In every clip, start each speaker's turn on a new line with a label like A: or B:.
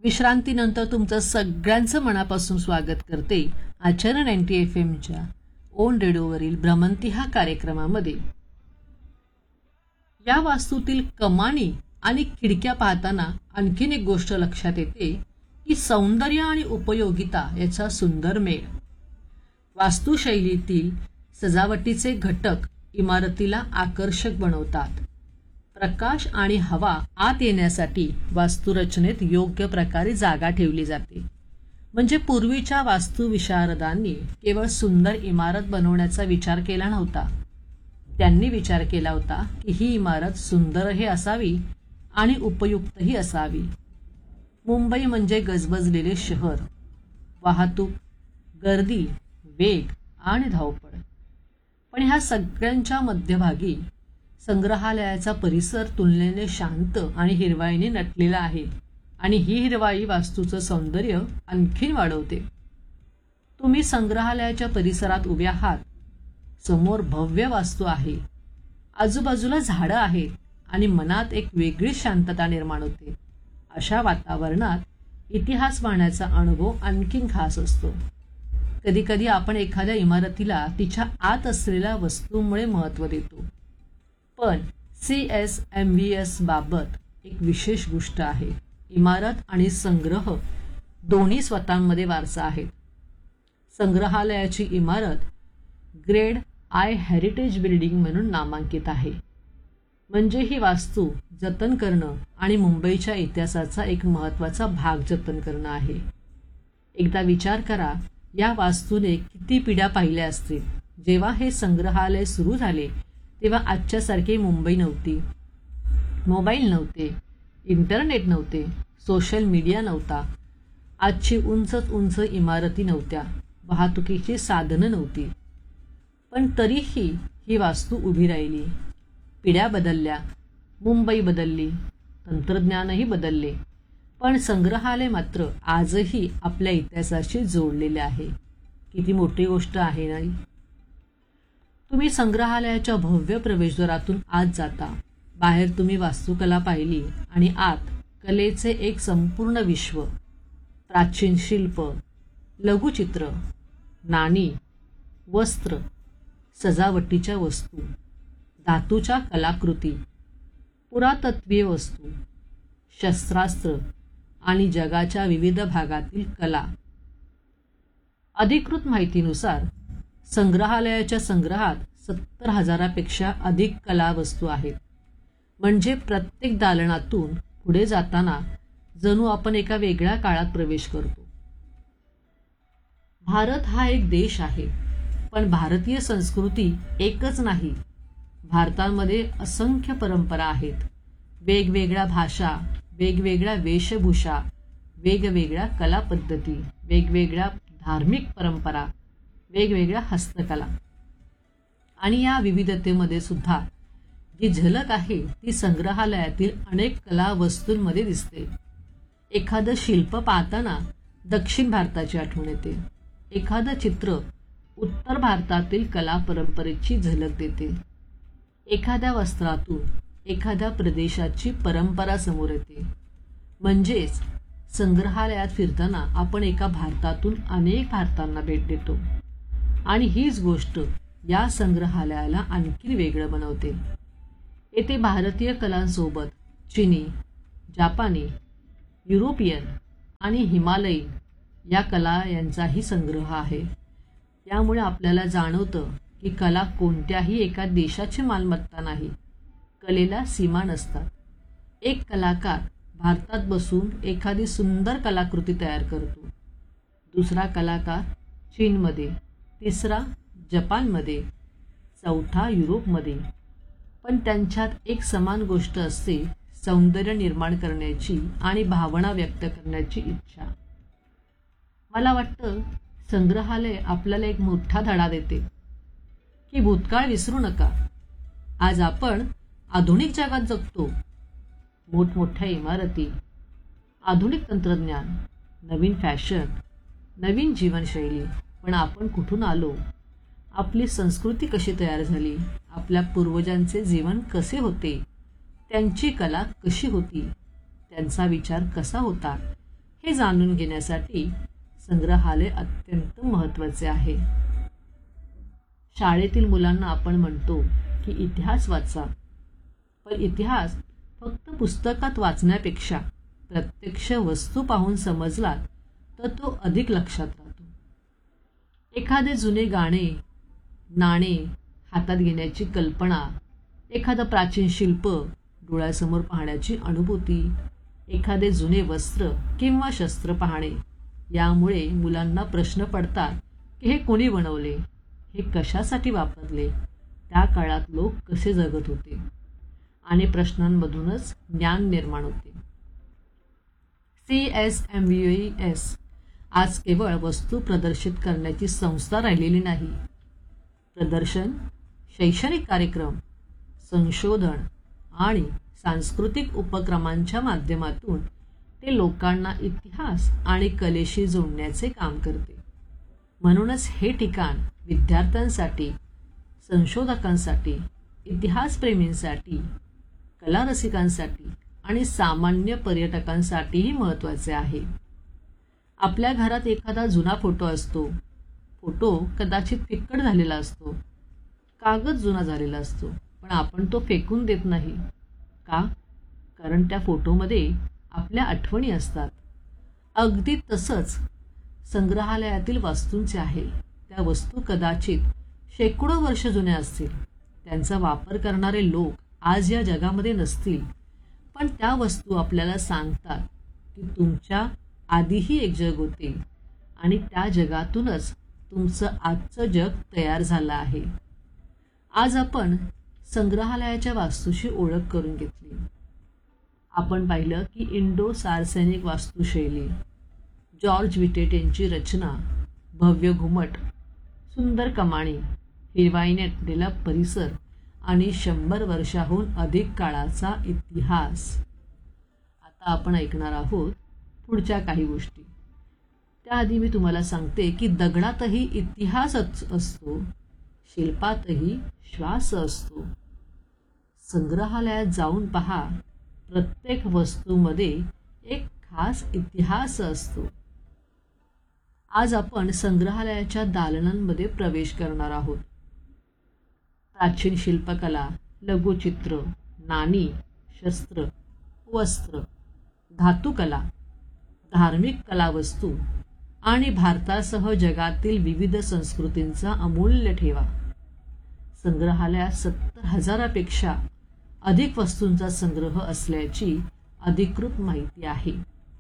A: विश्रांतीनंतर तुमचं सगळ्यांचं मनापासून स्वागत करते आचरण 90 FM ओन रेडिओवरील भ्रमंती हा कार्यक्रमामध्ये. या वास्तूतील कमानी आणि खिडक्या पाहताना आणखीन एक गोष्ट लक्षात येते की सौंदर्य आणि उपयोगिता याचा सुंदर मेळ. वास्तुशैलीतील सजावटीचे घटक इमारतीला आकर्षक बनवतात. प्रकाश आणि हवा आत येण्यासाठी वास्तुरचनेत योग्य प्रकारे जागा ठेवली जाते. म्हणजे पूर्वीच्या वास्तुविशारदांनी केवळ सुंदर इमारत बनवण्याचा विचार केला नव्हता. त्यांनी विचार केला होता की ही इमारत सुंदरही असावी आणि उपयुक्तही असावी. मुंबई म्हणजे गजबजलेले शहर, वाहतूक, गर्दी, वेग आणि धावपळ. पण ह्या सगळ्यांच्या मध्यभागी संग्रहालयाचा परिसर तुलनेने शांत आणि हिरवाईने नटलेला आहे आणि ही हिरवाई वास्तूचं सौंदर्य आणखीन वाढवते. तुम्ही संग्रहालयाच्या परिसरात उभे आहात. समोर भव्य वास्तू आहे, आजूबाजूला झाडं आहेत आणि मनात एक वेगळीच शांतता निर्माण होते. अशा वातावरणात इतिहास पाहण्याचा अनुभव आणखीन खास असतो. कधीकधी आपण एखाद्या इमारतीला तिच्या आत असलेल्या वस्तूंमुळे महत्त्व देतो. पण CSMVS बाबत एक विशेष गोष्ट आहे. इमारत आणि संग्रह दोन्ही स्वतःमध्ये वारसा आहेत. संग्रहालयाची इमारत ग्रेड I हेरिटेज बिल्डिंग म्हणून नामांकित आहे. म्हणजे ही वास्तू जतन करणं आणि मुंबईच्या इतिहासाचा एक महत्त्वाचा भाग जतन करणं आहे. एकदा विचार करा, या वास्तूने किती पिढ्या पाहिल्या असतील. जेव्हा हे संग्रहालय सुरू झाले तेव्हा आजच्यासारखी मुंबई नव्हती. मोबाईल नव्हते, इंटरनेट नव्हते, सोशल मीडिया नव्हता. आजची उंच उंच इमारती नव्हत्या, वाहतुकीची साधनं नव्हती. पण तरीही ही वास्तू उभी राहिली. पिढ्या बदलल्या, मुंबई बदलली, तंत्रज्ञानही बदलले, पण संग्रहालय मात्र आजही आपल्या इतिहासाशी जोडलेले आहे. किती मोठी गोष्ट आहे ना. तुम्ही संग्रहालयाच्या भव्य प्रवेशद्वारातून आत जाता. बाहेर तुम्ही वास्तुकला पाहिली आणि आत कलेचे एक संपूर्ण विश्व. प्राचीन शिल्प, लघुचित्र, नाणी, वस्त्र, सजावटीच्या वस्तू, धातूच्या कलाकृती, पुरातत्वीय वस्तू, शस्त्रास्त्र आणि जगाच्या विविध भागातील कला. अधिकृत माहितीनुसार संग्रहालयाच्या संग्रहात 70,000पेक्षा अधिक कला वस्तू आहेत. म्हणजे प्रत्येक दालनातून पुढे जाताना जणू आपण एका वेगळ्या काळात प्रवेश करतो. भारत हा एक देश आहे, पण भारतीय संस्कृती एकच नाही. भारतामध्ये असंख्य परंपरा आहेत. वेगवेगळ्या भाषा, वेगवेगळ्या वेशभूषा, वेगवेगळ्या कला पद्धती, वेगवेगळ्या धार्मिक परंपरा, वेगवेगळ्या हस्तकला. आणि या विविधतेमध्ये सुद्धा जी झलक आहे ती संग्रहालयातील अनेक कला वस्तूंमध्ये दिसते. एखादं शिल्प पाहताना दक्षिण भारताची आठवण येते. एखादं चित्र उत्तर भारतातील कला परंपरेची झलक देते. एखाद्या वस्त्रातून एखाद्या प्रदेशाची परंपरा समोर येते. म्हणजेच संग्रहालयात फिरताना आपण एका भारतातून अनेक भारतांना भेट देतो. आणि हीच गोष्ट या संग्रहालयाला आणखी वेगळं बनवते. येथे भारतीय कलांसोबत चिनी, जापानी, युरोपियन आणि हिमालयीन या कला यांचाही संग्रह आहे. यामुळे आपल्याला जाणवतं की कला कोणत्याही एका देशाची मालमत्ता नाही. कलेला सीमा नसतात. एक कलाकार भारतात बसून एखादी सुंदर कलाकृती तयार करतो. दुसरा कलाकार चीनमध्ये, तिसरा जपानमध्ये, चौथा युरोपमध्ये. पण त्यांच्यात एक समान गोष्ट असते, सौंदर्य निर्माण करण्याची आणि भावना व्यक्त करण्याची इच्छा. मला वाटतं संग्रहालय आपल्याला एक मोठा धडा देते की भूतकाळ विसरू नका. आज आपण आधुनिक जगात जगतो. मोठमोठ्या इमारती, आधुनिक तंत्रज्ञान, नवीन फॅशन, नवीन जीवनशैली. पण आपण कुठून आलो? आपली संस्कृती कशी तयार झाली? आपल्या पूर्वजांचे जीवन कसे होते? त्यांची कला कशी होती? त्यांचा विचार कसा होता? हे जाणून घेण्यासाठी संग्रहालय अत्यंत महत्त्वाचे आहे. शाळेतील मुलांना आपण म्हणतो की इतिहास वाचा, पण इतिहास फक्त पुस्तकात वाचण्यापेक्षा प्रत्यक्ष वस्तू पाहून समजला तर तो अधिक लक्षात राहतो. एखादे जुने गाणे, नाणे हातात घेण्याची कल्पना, एखादं प्राचीन शिल्प डोळ्यासमोर पाहण्याची अनुभूती, एखादे जुने वस्त्र किंवा शस्त्र पाहणे, यामुळे मुलांना प्रश्न पडतात की हे कोणी बनवले, हे कशासाठी वापरले, त्या काळात लोक कसे जगत होते, आणि प्रश्नांमधूनच ज्ञान निर्माण होते. CSMVS आज केवळ वस्तू प्रदर्शित करण्याची संस्था राहिलेली नाही. प्रदर्शन, शैक्षणिक कार्यक्रम, संशोधन आणि सांस्कृतिक उपक्रमांच्या माध्यमातून ते लोकांना इतिहास आणि कलेशी जोडण्याचे काम करते. म्हणूनच हे ठिकाण विद्यार्थ्यांसाठी, संशोधकांसाठी, इतिहासप्रेमींसाठी, कलारसिकांसाठी आणि सामान्य पर्यटकांसाठीही महत्त्वाचे आहे. आपल्या घरात एखादा जुना फोटो असतो. फोटो कदाचित फिक्कट झालेला असतो, कागद जुना झालेला असतो, पण आपण तो फेकून देत नाही का? कारण त्या फोटोमध्ये आपल्या आठवणी असतात. अगदी तसंच संग्रहालयातील वस्तूंचे आहे. त्या वस्तू कदाचित शेकडो वर्ष जुन्या असतील, त्यांचा वापर करणारे लोक आज या जगामध्ये नसतील, पण त्या वस्तू आपल्याला सांगतात की तुमच्या आधीही एक जग होते आणि त्या जगातूनच तुमचं आजचं जग तयार झालं आहे. आज आपण संग्रहालयाच्या वास्तूशी ओळख करून घेतली. आपण पाहिलं की इंडो सार्सेनिक वास्तुशैली, जॉर्ज विटेट यांची रचना, भव्य घुमट, सुंदर कमाणी, हिरवाईने नटलेला परिसर आणि 100 वर्षाहून अधिक काळाचा इतिहास. आता आपण ऐकणार आहोत पुढच्या काही गोष्टी. त्याआधी मी तुम्हाला सांगते की दगडातही इतिहासच असतो, शिल्पातही श्वास असतो. संग्रहालयात जाऊन पहा, प्रत्येक वस्तूमध्ये एक खास इतिहास असतो. आज आपण संग्रहालयाच्या दालनांमध्ये प्रवेश करणार आहोत. प्राचीन शिल्पकला, लघुचित्र, नाणी, शस्त्र, वस्त्र, धातुकला, धार्मिक कलावस्तू आणि भारतासह जगातील विविध संस्कृतींचा अमूल्य ठेवा. संग्रहालयात 70,000पेक्षा अधिक वस्तूंचा संग्रह असल्याची अधिकृत माहिती आहे.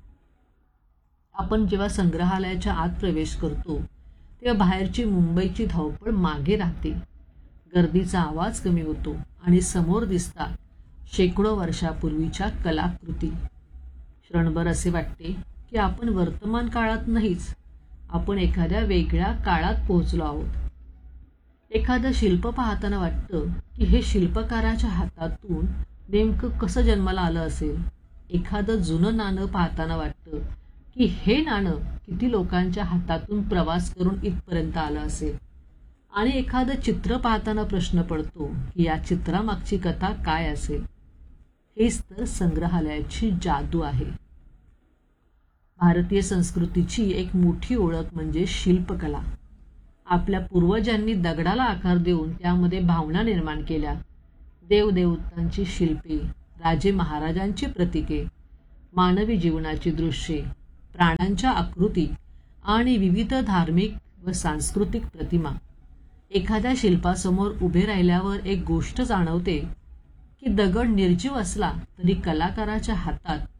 A: आपण जेव्हा संग्रहालयाच्या आत प्रवेश करतो तेव्हा बाहेरची मुंबईची धावपळ मागे राहते, गर्दीचा आवाज कमी होतो आणि समोर दिसतात शेकडो वर्षापूर्वीच्या कलाकृती. क्षणभर असे वाटते की आपण वर्तमान काळात नाहीच, आपण एखाद्या वेगळ्या काळात पोहोचलो आहोत. एखादं शिल्प पाहताना वाटतं की हे शिल्पकाराच्या हातातून नेमकं कसं जन्माला आलं असेल. एखादं जुनं नाणं पाहताना वाटतं की हे नाणं किती लोकांच्या हातातून प्रवास करून इथपर्यंत आलं असेल. आणि एखादं चित्र पाहताना प्रश्न पडतो की या चित्रामागची कथा काय असेल. हेच तर संग्रहालयाची जादू आहे. भारतीय संस्कृतीची एक मोठी ओळख म्हणजे शिल्पकला. आपल्या पूर्वजांनी दगडाला आकार देऊन त्यामध्ये भावना निर्माण केल्या. देवदेवतांची शिल्पे, राजे महाराजांची प्रतीके, मानवी जीवनाची दृश्ये, प्राण्यांच्या आकृती आणि विविध धार्मिक व सांस्कृतिक प्रतिमा. एखाद्या शिल्पासमोर उभे राहिल्यावर एक गोष्ट जाणवते की दगड निर्जीव असला तरी कलाकाराच्या हातात